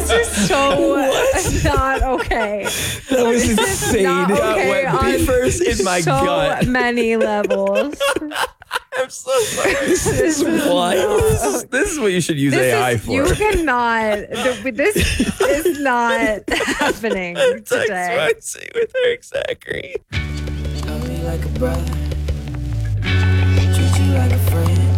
This is so not okay. That was insane. Not okay Beat first in my so gut. many levels. I'm so sorry. This is wild. This is what you should use AI for. You cannot. This is not happening today. Spicy with Eric Zachary. Love me like a brother, treat you like a friend.